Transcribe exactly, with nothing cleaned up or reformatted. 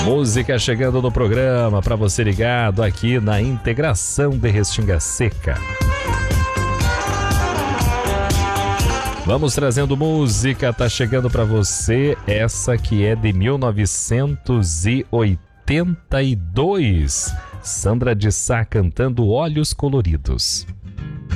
Música chegando no programa para você ligado aqui na Integração de Restinga Seca. Vamos trazendo música, tá chegando para você essa que é de mil novecentos e oitenta e dois. Sandra de Sá cantando Olhos Coloridos.